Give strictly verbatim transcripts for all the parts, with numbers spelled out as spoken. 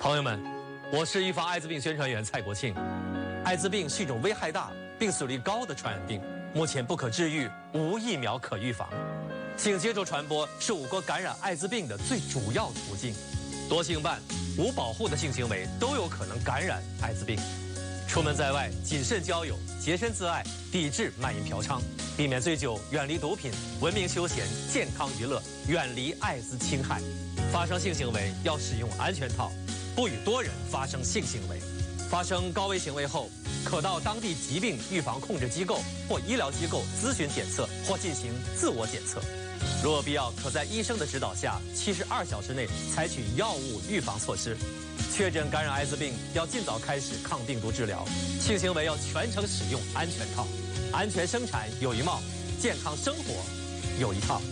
朋友们，我是预防艾滋病宣传员蔡国庆。艾滋病是一种危害大、病死率高的传染病，目前不可治愈，无疫苗可预防。性接触传播是我国感染艾滋病的最主要途径，多性伴、无保护的性行为都有可能感染艾滋病。出门在外，谨慎交友，洁身自爱，抵制卖淫嫖娼，避免醉酒，远离毒品，文明休闲，健康娱乐，远离艾滋侵害。发生性行为要使用安全套，不与多人发生性行为。发生高危行为后，可到当地疾病预防控制机构或医疗机构咨询检测或进行自我检测。若必要，可在医生的指导下，七十二小时内采取药物预防措施。确诊感染艾滋病，要尽早开始抗病毒治疗。性行为要全程使用安全套，安全生产有一帽，健康生活有一套。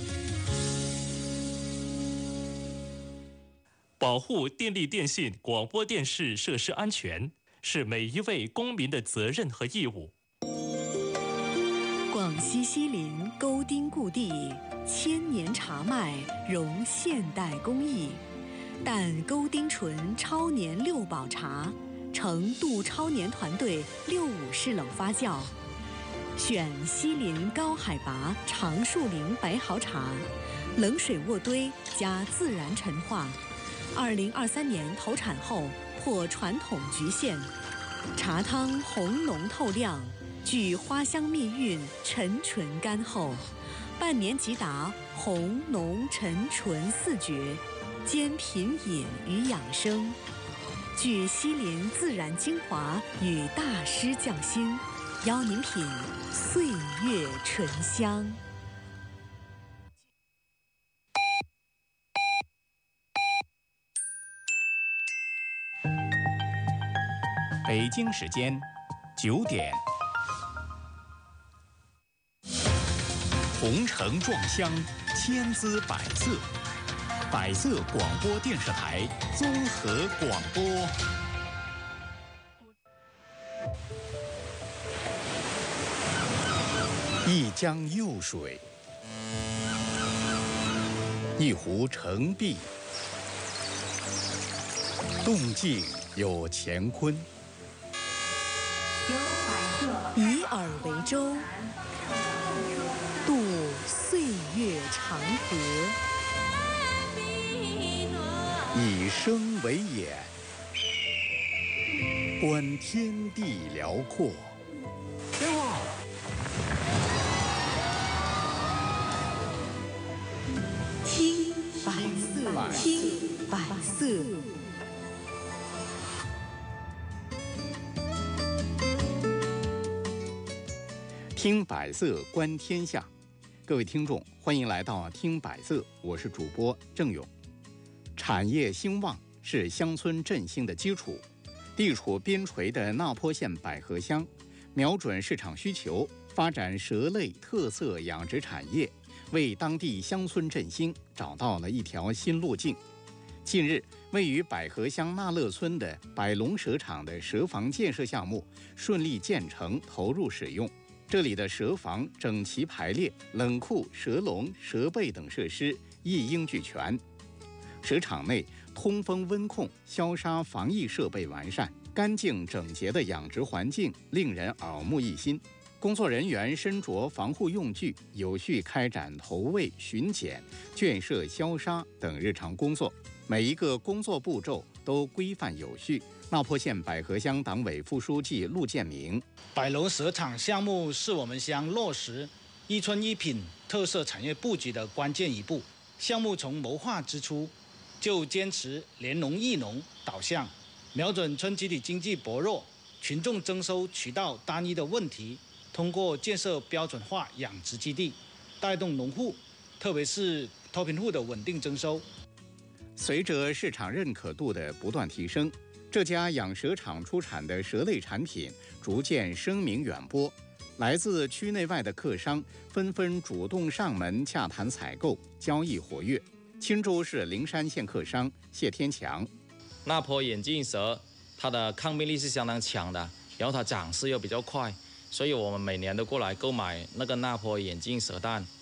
保护电力、电信、广播电视设施安全，是每一位公民的责任和义务。 广西西林沟丁故地，千年茶麦融现代工艺，但沟丁醇超年六保茶，成杜超年团队六五式冷发酵，选西林高海拔长树林白毫茶，冷水渥堆加自然陈化。二零二三年投产后破传统局限，茶汤红浓透亮，具花香蜜韵，沉醇甘厚，半年即达红浓沉醇四绝，兼品饮与养生，具西林自然精华与大师匠心，邀您品岁月醇香。 北京时间九点，红橙撞香，千姿百色，百色广播电视台综合广播。一江幼水，一湖澄碧，动静有乾坤。 以尔为舟，渡岁月长河； 以声为眼，观天地辽阔。 听百色，听百色。 听百色观天下，各位听众，欢迎来到听百色，我是主播郑勇。产业兴旺是乡村振兴的基础。地处边陲的那坡县百合乡，瞄准市场需求，发展蛇类特色养殖产业，为当地乡村振兴找到了一条新路径。近日，位于百合乡纳乐村的百龙蛇场的蛇房建设项目顺利建成，投入使用。这里的蛇房整齐排列，冷库、蛇笼、蛇背等设施一应俱全。蛇场内通风温控、消杀防疫设备完善，干净整洁的养殖环境令人耳目一新。工作人员身着防护用具，有序开展投喂、巡检、圈舍消杀等日常工作，每一个工作步骤都规范有序。那坡县百合乡党委副书记陆建明： 百龙蛇场项目是我们乡落实一村一品特色产业布局的关键一步。项目从谋划之初就坚持联农益农导向，瞄准村集体经济薄弱、群众征收渠道单一的问题，通过建设标准化养殖基地，带动农户，特别是脱贫户的稳定征收。 随着市场认可度的不断提升，这家养蛇场出产的蛇类产品逐渐声名远播，来自区内外的客商纷纷主动上门洽谈采购，交易活跃。钦州市灵山县客商谢天强： 那坡眼镜蛇它的抗病力是相当强的，然后它长势又比较快，所以我们每年都过来购买那个那坡眼镜蛇蛋。